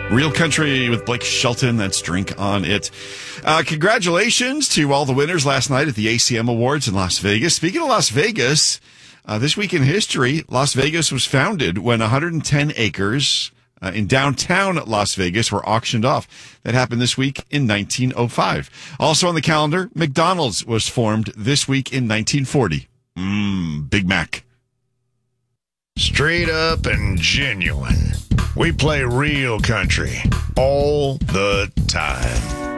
Real Country with Blake Shelton. That's Drink on It. Congratulations to all the winners last night at the ACM Awards in Las Vegas. Speaking of Las Vegas, this week in history, Las Vegas was founded when 110 acres in downtown Las Vegas were auctioned off. That happened this week in 1905. Also on the calendar, McDonald's was formed this week in 1940. Big Mac. Straight up and genuine. We play real country all the time.